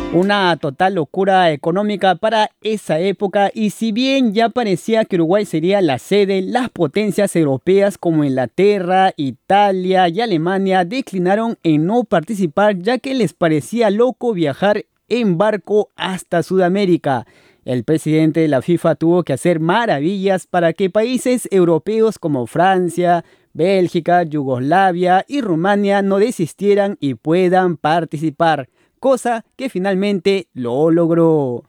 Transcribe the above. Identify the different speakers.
Speaker 1: Una total locura económica para esa época y si bien ya parecía que Uruguay sería la sede, las potencias europeas como Inglaterra, Italia y Alemania declinaron en no participar ya que les parecía loco viajar en barco hasta Sudamérica. El presidente de la FIFA tuvo que hacer maravillas para que países europeos como Francia, Bélgica, Yugoslavia y Rumania no desistieran y puedan participar, cosa que finalmente lo logró.